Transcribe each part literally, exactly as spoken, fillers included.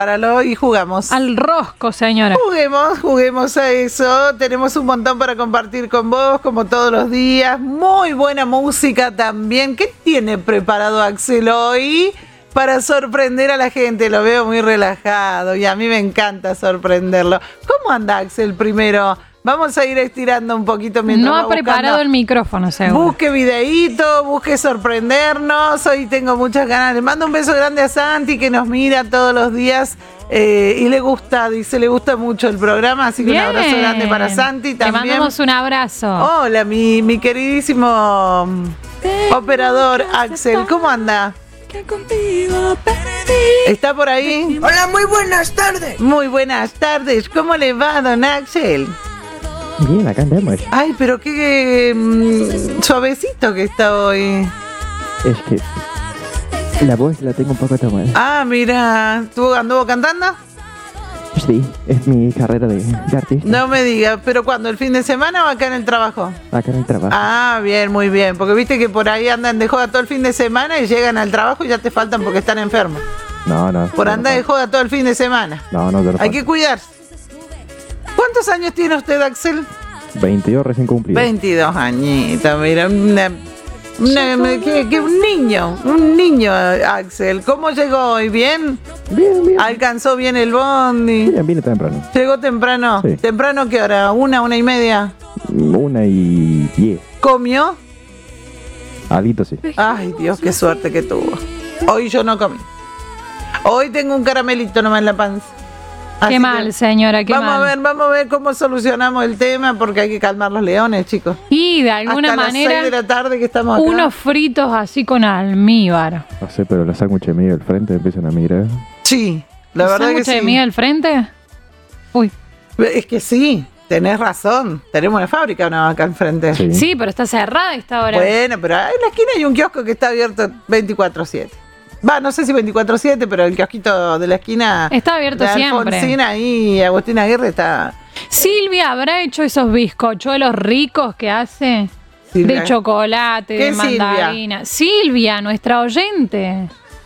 Prepáralo y jugamos. Al rosco, señora. Juguemos, juguemos a eso. Tenemos un montón para compartir con vos, como todos los días. Muy buena música también. ¿Qué tiene preparado Axel hoy para sorprender a la gente? Lo veo muy relajado y a mí me encanta sorprenderlo. ¿Cómo anda Axel primero? Vamos a ir estirando un poquito mientras No va ha preparado buscando. el micrófono, seguro. Busque videíto, busque sorprendernos. Hoy tengo muchas ganas. Le mando un beso grande a Santi, que nos mira todos los días eh, y le gusta, dice, le gusta mucho el programa. Así que Bien. un abrazo grande para Santi también. Le mandamos un abrazo. Hola, mi, mi queridísimo operador Axel. ¿Cómo anda? ¿Está por ahí? Hola, muy buenas tardes. Muy buenas tardes. ¿Cómo le va, don Axel? Bien, acá andamos. Ay, pero qué mm, suavecito que está hoy. Es que la voz la tengo un poco tomada. Ah, mira, ¿tú anduvo cantando? Sí, es mi carrera de, de artista. No me digas, ¿pero cuándo? ¿El fin de semana o acá en el trabajo? Acá en el trabajo. Ah, bien, muy bien, porque viste que por ahí andan de joda todo el fin de semana y llegan al trabajo y ya te faltan porque están enfermos. No, no. Por no, andar no, de joda todo el fin de semana. No, no, no. Hay que cuidarse. ¿Cuántos años tiene usted, Axel? veintidós recién cumplido. veintidós añitos, mira, una, una, que, que un niño, un niño, Axel. ¿Cómo llegó hoy? ¿Bien? Bien, bien. ¿Alcanzó bien el bondi? Bien, viene temprano. ¿Llegó temprano? Sí. ¿Temprano qué hora? ¿Una, una y media? Una y diez. ¿Comió? Alito sí. Ay, Dios, qué suerte que tuvo. Hoy yo no comí. Hoy tengo un caramelito nomás en la panza. Así Qué mal, que señora, qué vamos mal. a ver, vamos a ver cómo solucionamos el tema, porque hay que calmar los leones, chicos. Y de alguna Hasta manera, las seis de la tarde que estamos acá. unos fritos así con almíbar. No sé, pero los sándwiches míos del frente empiezan a mirar. Sí, la verdad que ¿Sándwich de sí. miga al frente? Uy. Es que sí, tenés razón. Tenemos una fábrica no, acá enfrente. Sí. Sí, pero está cerrada esta hora. Bueno, pero en la esquina hay un kiosco que está abierto veinticuatro siete. Va, no sé si veinticuatro siete, pero el kiosquito de la esquina Está abierto de siempre. Alfonsina y Agustín Aguirre está... Silvia habrá hecho esos bizcochuelos ricos que hace Silvia. de chocolate, ¿Qué de mandarina. Silvia, nuestra oyente.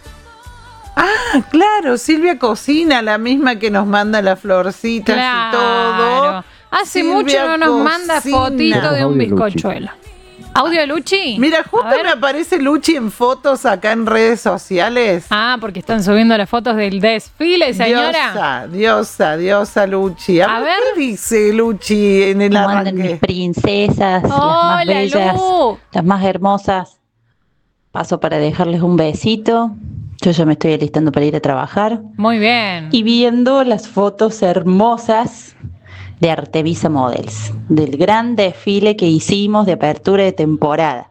Ah, claro, Silvia cocina, la misma que nos manda las florcitas Claro. y todo. Hace Silvia mucho no nos manda cocina. fotito de un Audio Luchi. bizcochuelo. ¿Audio de Luchi? Mira, A justo ver. me aparece Luchi en fotos acá en redes sociales. Ah, porque están subiendo las fotos del desfile, señora. Diosa, diosa, diosa Luchi. A, A ver, ver. ¿qué dice Luchi en el ¿Cómo andan mis arranque? princesas, las más Hola, bellas, Lu. las más hermosas? Paso para dejarles un besito. Yo ya me estoy alistando para ir a trabajar Muy bien. y viendo las fotos hermosas de Artemisa Models, del gran desfile que hicimos de apertura de temporada.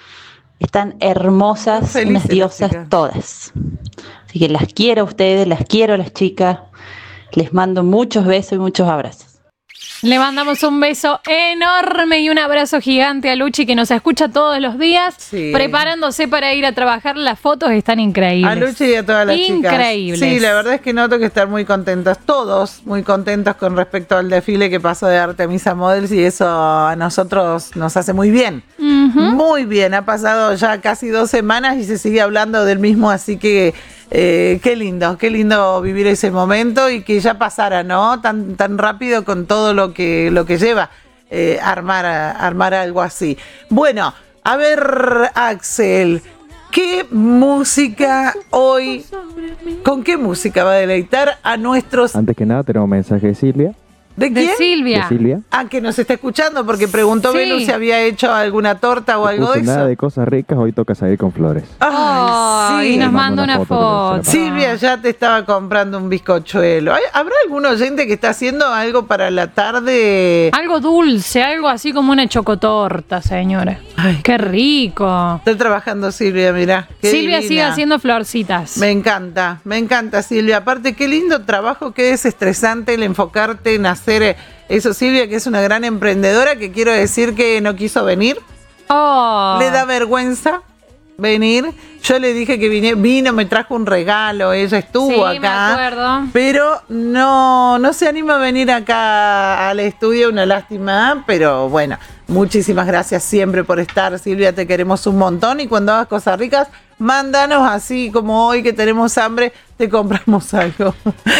Están hermosas, Felices unas las diosas chicas. todas. Así que las quiero a ustedes, las quiero a las chicas. Les mando muchos besos y muchos abrazos. Le mandamos un beso enorme y un abrazo gigante a Luchi, que nos escucha todos los días, Sí. preparándose para ir a trabajar. Las fotos están increíbles. A Luchi y a todas las chicas. Increíbles. Sí, la verdad es que noto que están muy contentos, todos muy contentos con respecto al desfile que pasó de Artemisa Models, y eso a nosotros nos hace muy bien. Ujú. Muy bien, ha pasado ya casi dos semanas y se sigue hablando del mismo, así que eh, qué lindo, qué lindo vivir ese momento y que ya pasara, ¿no? Tan, tan rápido con todo lo que, lo que lleva eh, armar, armar algo así. Bueno, a ver, Axel, ¿qué música hoy, con qué música va a deleitar a nuestros... Antes que nada, tenemos un mensaje de Silvia. ¿De De quién? Silvia. De Silvia. Ah, que nos está escuchando porque preguntó Sí. Belu si había hecho alguna torta o algo Puso de eso. nada de cosas ricas, hoy toca salir con flores. Ay, Ay, y sí. nos Le mando manda una una foto foto. que se la Silvia ya te estaba comprando un bizcochuelo. ¿Hay- ¿Habrá algún oyente que está haciendo algo para la tarde? Algo dulce, algo así como una chocotorta, señora. Ay, Qué rico. está trabajando Silvia, mirá. qué Silvia divina. sigue haciendo florcitas. Me encanta, me encanta Silvia. Aparte, qué lindo trabajo que es estresante el enfocarte en hacer eh, eso. Silvia, que es una gran emprendedora, que quiero decir que no quiso venir. Oh. Le da vergüenza venir. Yo le dije que vine, vino, me trajo un regalo, ella estuvo Sí, acá. me acuerdo. Pero no, no se anima a venir acá al estudio, una lástima, pero bueno, muchísimas gracias siempre por estar, Silvia, te queremos un montón y cuando hagas cosas ricas, mándanos así como hoy que tenemos hambre, te compramos algo.